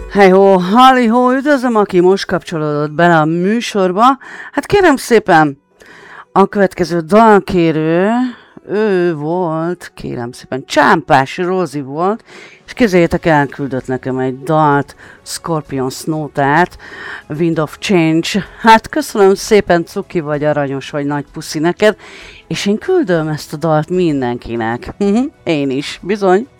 Hejhó, halihó, üdvözlöm, aki most kapcsolódott bele a műsorba. Hát kérem szépen, a következő dalkérő, ő volt, kérem szépen, Csámpás Rózi volt, és képzeljétek, elküldött nekem egy dalt, Scorpions nótát, Wind of Change. Hát köszönöm szépen, cuki vagy, aranyos vagy, nagy puszi neked, és én küldöm ezt a dalt mindenkinek. Én is, bizony.